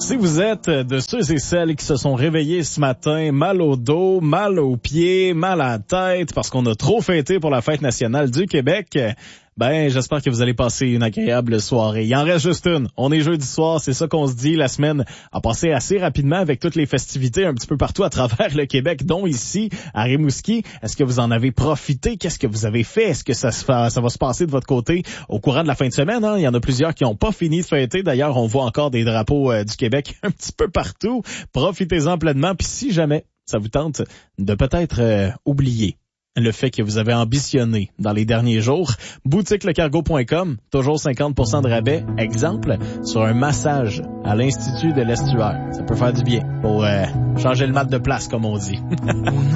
Si vous êtes de ceux et celles qui se sont réveillés ce matin, mal au dos, mal aux pieds, mal à la tête, parce qu'on a trop fêté pour la fête nationale du Québec, ben, j'espère que vous allez passer une agréable soirée. Il en reste juste une. On est jeudi soir, c'est ça qu'on se dit. La semaine a passé assez rapidement avec toutes les festivités un petit peu partout à travers le Québec, dont ici, à Rimouski. Est-ce que vous en avez profité? Qu'est-ce que vous avez fait? Est-ce que ça va se passer de votre côté au courant de la fin de semaine? Hein? Il y en a plusieurs qui n'ont pas fini de fêter. D'ailleurs, on voit encore des drapeaux du Québec un petit peu partout. Profitez-en pleinement. Puis si jamais ça vous tente de peut-être oublier le fait que vous avez ambitionné dans les derniers jours, boutiquelecargo.com, toujours 50% de rabais, exemple, sur un massage à l'Institut de l'Estuaire. Ça peut faire du bien pour changer le mal de place, comme on dit.